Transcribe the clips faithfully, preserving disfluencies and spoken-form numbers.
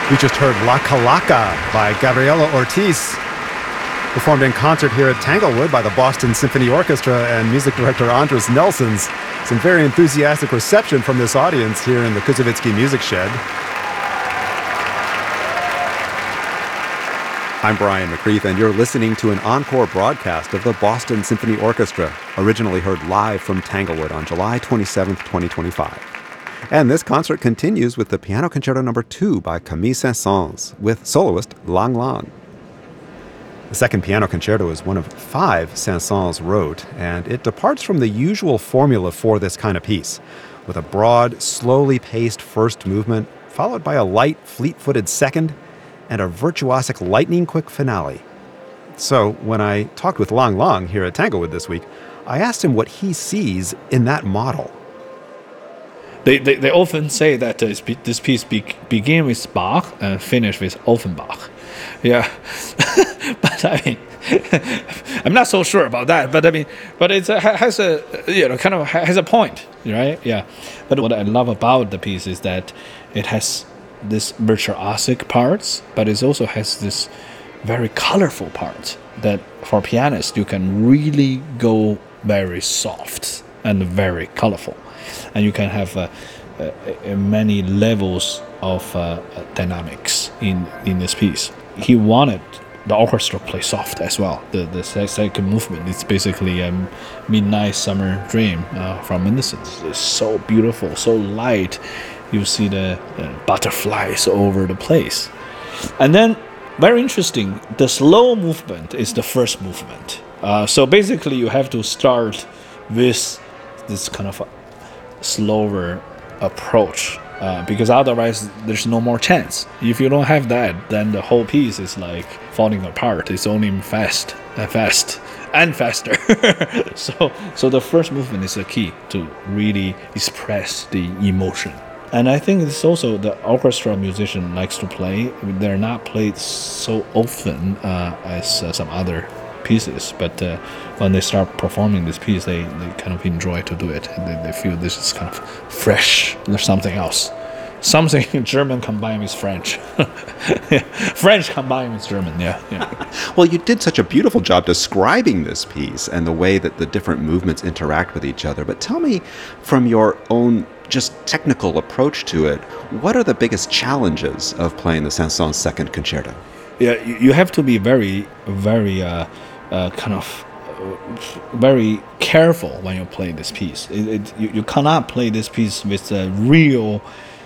We just heard La Calaca by Gabriela Ortiz, performed in concert here at Tanglewood by the Boston Symphony Orchestra and music director Andres Nelsons. Some very enthusiastic reception from this audience here in the Kuzovitsky Music Shed. I'm Brian McCreath, and you're listening to an encore broadcast of the Boston Symphony Orchestra, originally heard live from Tanglewood on July twenty-seventh, twenty twenty-five. And this concert continues with the Piano Concerto Number two by Camille Saint-Saëns with soloist Lang Lang. The second piano concerto is one of five Saint-Saëns wrote, and it departs from the usual formula for this kind of piece, with a broad, slowly paced first movement, followed by a light, fleet-footed second, and a virtuosic lightning-quick finale. So when I talked with Lang Lang here at Tanglewood this week, I asked him what he sees in that model. They, they they often say that uh, this piece be, begin with Bach and finish with Offenbach. Yeah, but I mean, I'm not so sure about that. But I mean, but it uh, has a you know kind of has a point, right? Yeah. But what I love about the piece is that it has this virtuosic parts, but it also has this very colorful part that for pianists you can really go very soft and very colorful. And you can have uh, uh, uh, many levels of uh, dynamics in, in this piece. He wanted the orchestra to play soft as well. The the second movement is basically a um, Midnight Summer Dream uh, from Mendelssohn. It's so beautiful, so light. You see the uh, butterflies over the place. And then, very interesting, the slow movement is the first movement. Uh, so basically you have to start with this kind of slower approach uh, because otherwise there's no more chance. If you don't have that, then the whole piece is like falling apart. It's only fast and fast and faster. so so the first movement is the key to really express the emotion. And I think it's also the orchestra musician likes to play. They're not played so often uh, as uh, some other pieces, but uh, when they start performing this piece, they, they kind of enjoy to do it. They, they feel this is kind of fresh. There's something else. Something German combined with French. yeah. French combined with German, yeah. yeah. Well, you did such a beautiful job describing this piece and the way that the different movements interact with each other. But tell me, from your own just technical approach to it, what are the biggest challenges of playing the Saint-Saëns Second Concerto? Yeah, you, you have to be very, very uh, uh, kind of uh, very careful when you play this piece. It, it, you, you cannot play this piece with a real,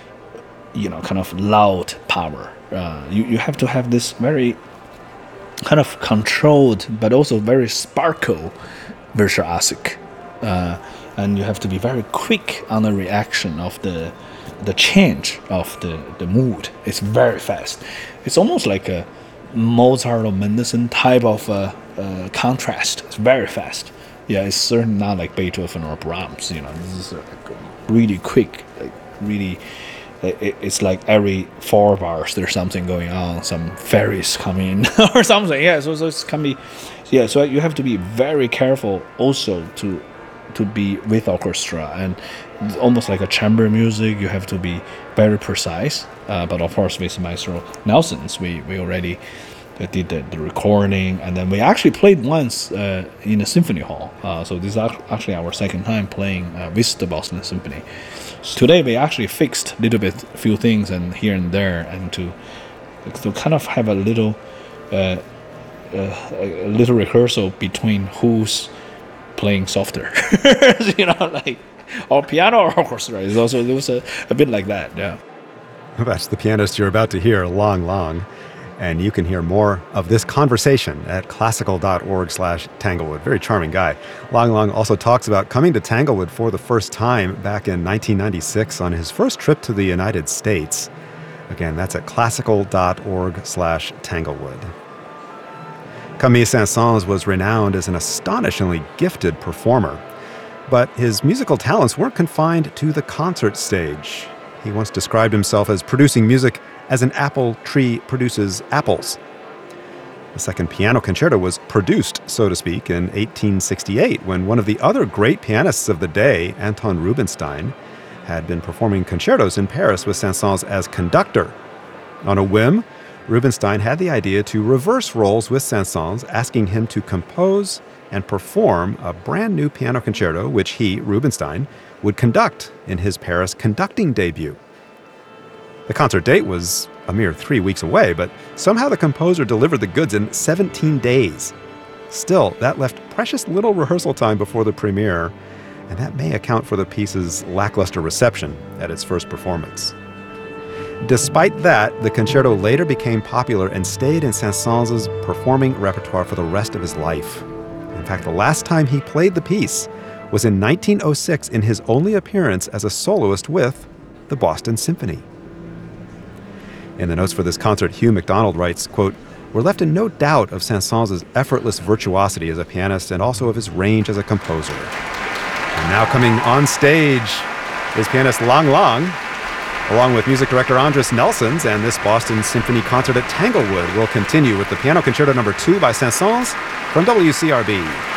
you know, kind of loud power. Uh, you, you have to have this very kind of controlled, but also very sparkle, virtuosic. Uh, and you have to be very quick on the reaction of the the change of the, the mood. It's very fast. It's almost like a Mozart or Mendelssohn type of uh, uh, contrast. It's very fast. Yeah, it's certainly not like Beethoven or Brahms. You know, this is uh, like really quick. Like really, it, it's like every four bars there's something going on. Some fairies come in or something. Yeah, so so it can be. Yeah, so you have to be very careful also to to be with orchestra, and almost like a chamber music, you have to be very precise. Uh, but of course, with Maestro Nelsons, we, we already uh, did the, the recording, and then we actually played once uh, in a symphony hall. Uh, so this is actually our second time playing uh, with the Boston Symphony. So today we actually fixed a little bit, a few things, and here and there, and to to kind of have a little uh, uh, a little rehearsal between who's playing softer, you know, like or piano or orchestra. It's also it was a, a bit like that, yeah. That's the pianist you're about to hear, Lang Lang, and you can hear more of this conversation at classical.org slash Tanglewood. Very charming guy. Lang Lang also talks about coming to Tanglewood for the first time back in nineteen ninety-six on his first trip to the United States. Again, that's at classical.org slash Tanglewood. Camille Saint-Saëns was renowned as an astonishingly gifted performer, but his musical talents weren't confined to the concert stage. He once described himself as producing music as an apple tree produces apples. The second piano concerto was produced, so to speak, in eighteen sixty-eight, when one of the other great pianists of the day, Anton Rubinstein, had been performing concertos in Paris with Saint-Saëns as conductor. On a whim, Rubinstein had the idea to reverse roles with Saint-Saëns, asking him to compose and perform a brand new piano concerto, which he, Rubinstein, would conduct in his Paris conducting debut. The concert date was a mere three weeks away, but somehow the composer delivered the goods in seventeen days. Still, that left precious little rehearsal time before the premiere, and that may account for the piece's lackluster reception at its first performance. Despite that, the concerto later became popular and stayed in Saint-Saëns' performing repertoire for the rest of his life. In fact, the last time he played the piece was in nineteen oh six in his only appearance as a soloist with the Boston Symphony. In the notes for this concert, Hugh MacDonald writes, quote, "We're left in no doubt of Saint-Saëns' effortless virtuosity as a pianist and also of his range as a composer." And now coming on stage is pianist Lang Lang, along with music director Andris Nelsons, and this Boston Symphony concert at Tanglewood will continue with the Piano Concerto number two by Saint-Saëns from W C R B.